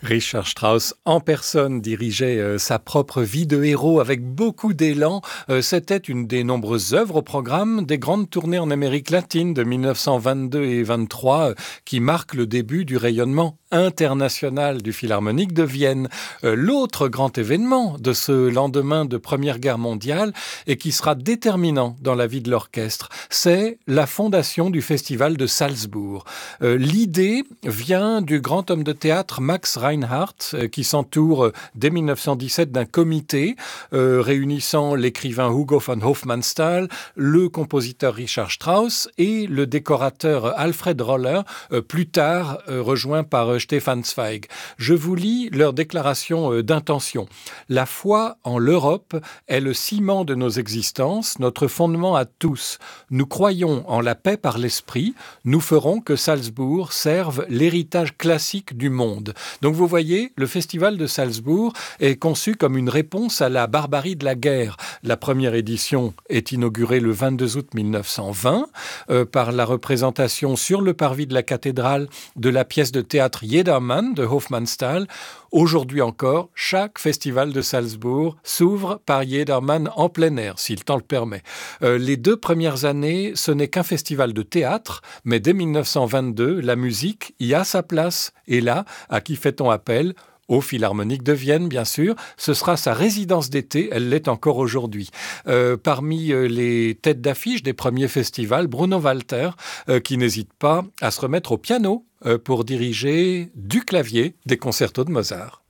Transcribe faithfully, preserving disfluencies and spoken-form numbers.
Richard Strauss, en personne, dirigeait euh, sa propre vie de héros avec beaucoup d'élan. Euh, c'était une des nombreuses œuvres au programme des grandes tournées en Amérique latine de mille neuf cent vingt-deux et vingt-trois euh, qui marquent le début du rayonnement international du Philharmonique de Vienne. Euh, l'autre grand événement de ce lendemain de Première Guerre mondiale et qui sera déterminant dans la vie de l'orchestre, c'est la fondation du Festival de Salzbourg. Euh, l'idée vient du grand homme de théâtre Max Reinhardt, euh, qui s'entoure euh, dès mille neuf cent dix-sept d'un comité euh, réunissant l'écrivain Hugo von Hofmannsthal, le compositeur Richard Strauss et le décorateur Alfred Roller, euh, plus tard euh, rejoint par euh, Stefan Zweig. Je vous lis leur déclaration euh, d'intention. La foi en l'Europe est le ciment de nos existences, notre fondement à tous. Nous croyons en la paix par l'esprit. Nous ferons que Salzbourg serve l'héritage classique du monde. Donc vous voyez, le festival de Salzbourg est conçu comme une réponse à la barbarie de la guerre. La première édition est inaugurée le vingt-deux août mille neuf cent vingt euh, par la représentation sur le parvis de la cathédrale de la pièce de théâtre Jedermann de Hofmannsthal. Aujourd'hui encore, chaque festival de Salzbourg s'ouvre par Jedermann en plein air, si le temps le permet. Euh, les deux premières années, ce n'est qu'un festival de théâtre, mais dès mille neuf cent vingt-deux, la musique y a sa place. Et là, à qui fait-on appel ? Au Philharmonique de Vienne, bien sûr. Ce sera sa résidence d'été, elle l'est encore aujourd'hui. Euh, parmi euh, les têtes d'affiche des premiers festivals, Bruno Walter, euh, qui n'hésite pas à se remettre au piano euh, pour diriger du clavier des concertos de Mozart.